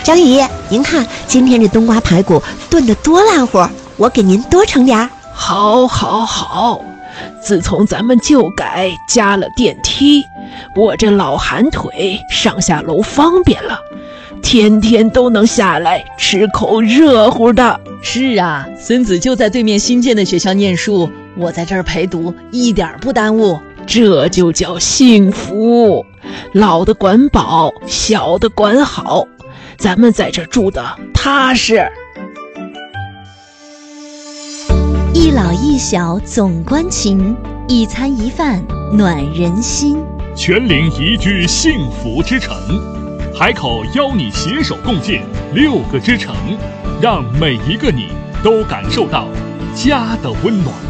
张姨，您看今天这冬瓜排骨炖得多烂乎，我给您多盛点儿。 好，好，好。自从咱们旧改加了电梯，我这老寒腿上下楼方便了，天天都能下来吃口热乎的。 是啊，孙子就在对面新建的学校念书，我在这儿陪读，一点不耽误。 这就叫幸福，老的管饱，小的管好，咱们在这住的踏实。 一老一小总关情，一餐一饭暖人心。 全龄宜居幸福之城，海口邀你携手共建6个之城，让每一个你都感受到家的温暖。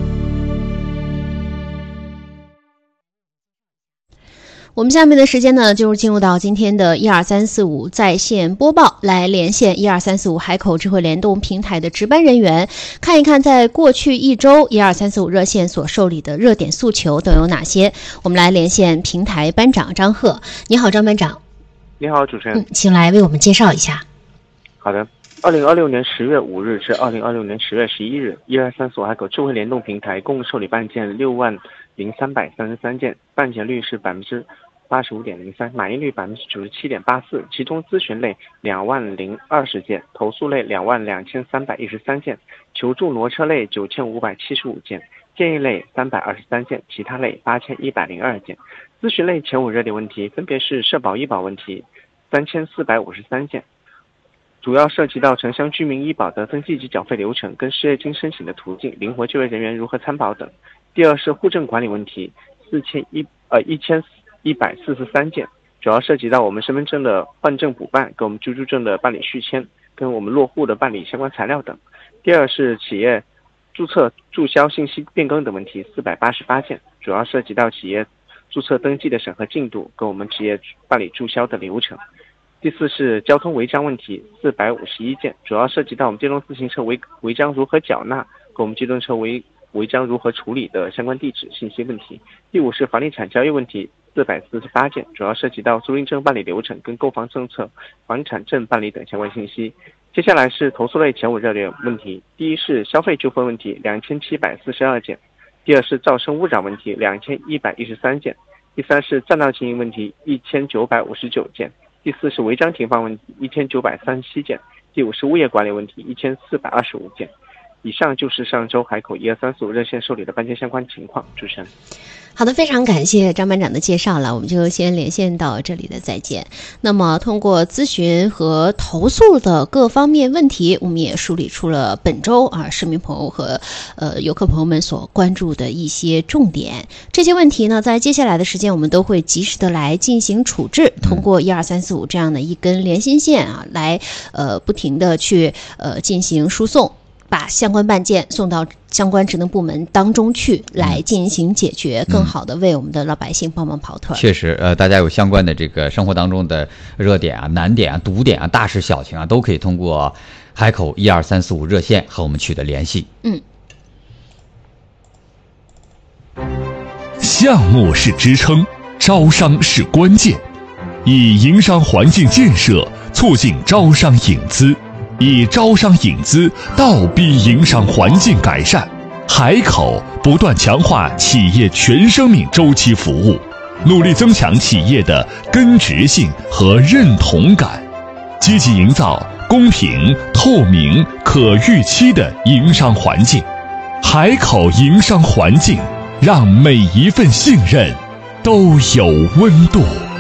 我们下面的时间呢，就是进入到今天的12345在线播报，来连线12345海口智慧联动平台的值班人员，看一看在过去一周12345热线所受理的热点诉求都有哪些。我们来连线平台班长张贺。你好，张班长。 你好，主持人。 请来为我们介绍一下。 好的。2026年10月5日至2026年10月11日，12345海口智慧联动平台共受理办件60333件，办件率是85.03%，满意率97.84%，其中咨询类20020件，投诉类22313件，求助挪车类9575件，建议类323件，其他类8102件。咨询类前5热点问题分别是社保医保问题3453件，主要涉及到城乡居民医保的登记及缴费流程跟失业金申请的途径、灵活就业人员如何参保等。第二是户政管理问题1143件，主要涉及到我们身份证的换证补办跟我们居住证的办理续签跟我们落户的办理相关材料等。第二是企业注册注销信息变更等问题488件，主要涉及到企业注册登记的审核进度跟我们企业办理注销的流程。第四是交通违章问题451件，主要涉及到我们电动自行车违章如何缴纳跟我们机动车违章如何处理的相关地址信息问题。第五是房地产交易问题448件，主要涉及到租赁证办理流程跟购房政策、房产证办理等相关信息。接下来是投诉类前5热点问题，第一是消费纠纷问题2742件，第二是噪声污染问题2113件，第三是占道经营问题1959件，第四是违章停放问题1937件，第五是物业管理问题1425件。以上就是上周海口12345热线受理的办件相关情况。主持人。 好的，非常感谢张班长的介绍了，我们就先连线到这里的再见。那么通过咨询和投诉的各方面问题，我们也梳理出了本周市民朋友和游客朋友们所关注的一些重点。这些问题呢，在接下来的时间我们都会及时的来进行处置，通过12345这样的一根连心线来不停的去进行输送，把相关办件送到相关职能部门当中去，来进行解决，更好的为我们的老百姓帮忙跑腿。 确实，大家有相关的这个生活当中的热点难点堵点大事小情都可以通过海口12345热线和我们取得联系。 项目是支撑，招商是关键，以营商环境建设促进招商引资，以招商引资倒逼营商环境改善。海口不断强化企业全生命周期服务，努力增强企业的根植性和认同感，积极营造公平、透明、可预期的营商环境。海口营商环境，让每一份信任都有温度。